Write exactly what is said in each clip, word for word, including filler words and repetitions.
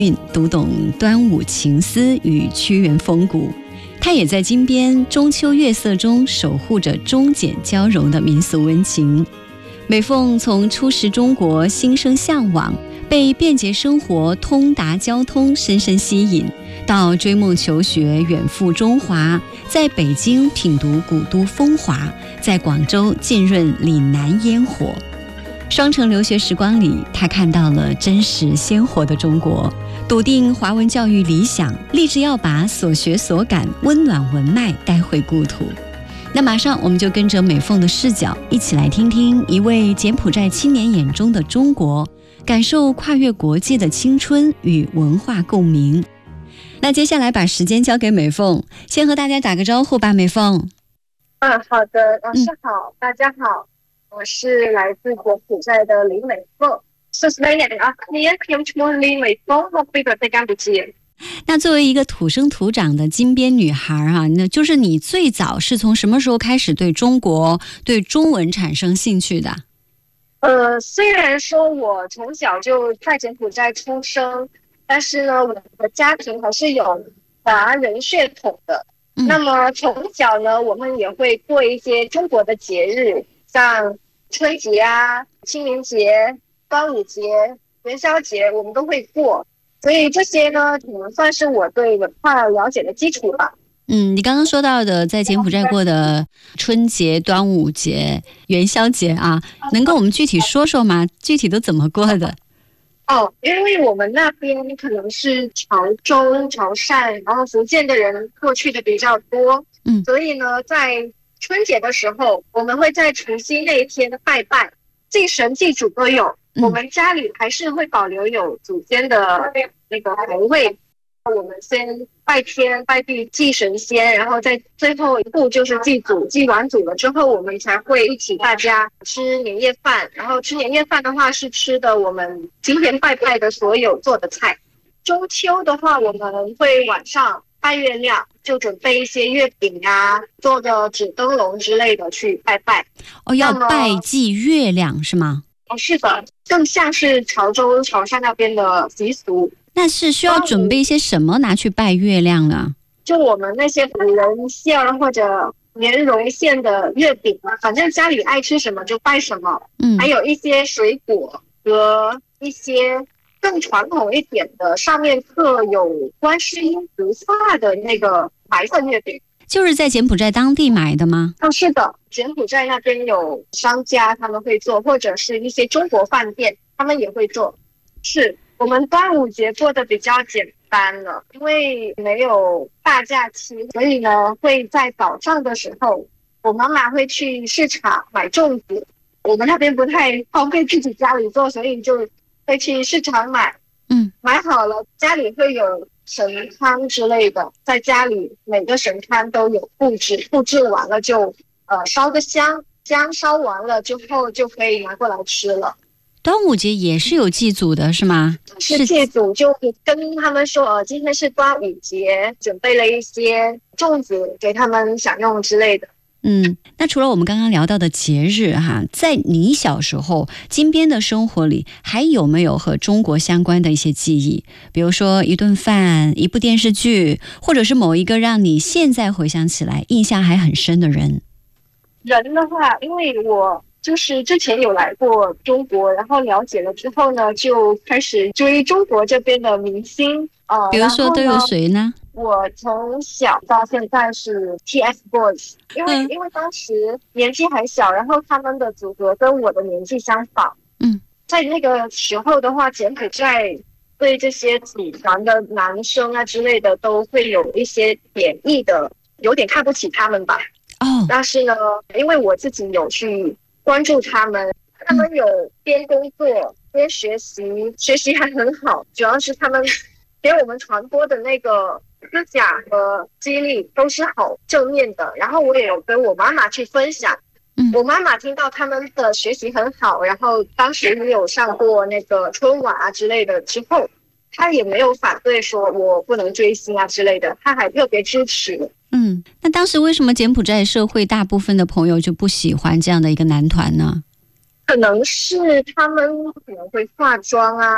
读懂端午情思与屈原风骨，他也在金边中秋月色中守护着中简交融的民俗温情。美凤从初识中国心生向往，被便捷生活、通达交通深深吸引，到追梦求学远赴中华，在北京品读古都风华，在广州浸润岭南烟火。双城留学时光里，他看到了真实鲜活的中国，笃定华文教育理想，立志要把所学所感温暖文脉带回故土。那马上我们就跟着美凤的视角，一起来听听一位柬埔寨青年眼中的中国，感受跨越国界的青春与文化共鸣。那接下来把时间交给美凤，先和大家打个招呼吧，美凤。 嗯，好的，老师好，嗯、大家好，我是来自柬埔寨的林美凤。Sebenarnya aku cuma林美凤，我飞到柬埔寨。 那作为一个土生土长的金边女孩啊，那就是你最早是从什么时候开始对中国、对中文产生兴趣的？ 呃，虽然说我从小就在柬埔寨出生，但是呢，我的家庭还是有华人血统的。嗯、那么从小呢，我们也会过一些中国的节日，像春节啊、清明节、端午节、元宵节，我们都会过。所以这些呢，可能算是我对文化了解的基础吧。 嗯，你刚刚说到的在柬埔寨过的春节、端午节、元宵节啊，能跟我们具体说说吗？具体都怎么过的？ 哦，因为我们那边可能是潮州、潮汕，然后福建的人过去的比较多，嗯，所以呢，在春节的时候，我们会在除夕那一天拜拜，祭神祭祖都有。我们家里还是会保留有祖先的那个牌位，我们先拜天拜地祭神仙，然后在最后一步就是祭祖，祭完祖了之后，我们才会一起大家吃年夜饭。然后吃年夜饭的话是吃的我们今天拜拜的所有做的菜。中秋的话，我们会晚上拜月亮，就准备一些月饼啊，做个纸灯笼之类的去拜拜。 哦，要拜祭月亮是吗？ 哦，是的，更像是潮州、潮汕那边的习俗。 那是需要准备一些什么拿去拜月亮呢？ 就我们那些五仁馅或者莲蓉馅的月饼，反正家里爱吃什么就拜什么。嗯，还有一些水果和一些更传统一点的，上面刻有观世音菩萨的那个白色月饼。 就是在柬埔寨当地买的吗？ 哦，是的，柬埔寨那边有商家他们会做，或者是一些中国饭店他们也会做。是我们端午节过得比较简单了，因为没有大假期，所以呢会在早上的时候，我妈妈会去市场买粽子。我们那边不太方便自己家里做，所以就会去市场买。嗯，买好了，家里会有神龛之类的，在家里每个神龛都有布置，布置完了就呃烧个香，香烧完了之后就可以拿过来吃了。 端午节也是有祭祖的是吗？ 是祭祖，就跟他们说呃今天是端午节，准备了一些粽子给他们享用之类的。 嗯，那除了我们刚刚聊到的节日哈，在你小时候金边的生活里，还有没有和中国相关的一些记忆？比如说一顿饭、一部电视剧，或者是某一个让你现在回想起来印象还很深的人？ 人的话，因为我就是之前有来过中国，然后了解了之后呢，就开始追中国这边的明星啊、呃。 比如说都有谁呢？ 我从小到现在是 T F Boys， 因为、嗯、因为当时年纪还小，然后他们的组合跟我的年纪相仿。嗯，在那个时候的话，柬埔寨对这些组团的男生啊之类的都会有一些贬义的，有点看不起他们吧。哦，但是呢，因为我自己有去关注他们，他们有边工作边学习，学习还很好，主要是他们给我们传播的那个思想和激励都是好正面的。然后我也有跟我妈妈去分享，嗯，我妈妈听到他们的学习很好，然后当时也有上过那个春晚啊之类的之后，她也没有反对说我不能追星啊之类的，她还特别支持。 嗯，那当时为什么柬埔寨社会大部分的朋友就不喜欢这样的一个男团呢？ 可能是他们可能会化妆啊，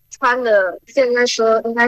穿的，现在说应该